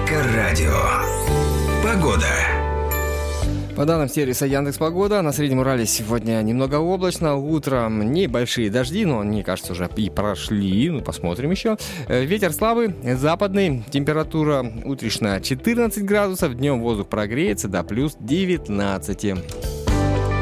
Эльдоррадио. Погода. По данным сервиса Яндекс.Погода, на Среднем Урале сегодня немного облачно. Утром небольшие дожди, но они, кажется, уже и прошли. Ну, посмотрим еще. Ветер слабый, западный. Температура утренняя 14 градусов. Днем воздух прогреется до плюс 19.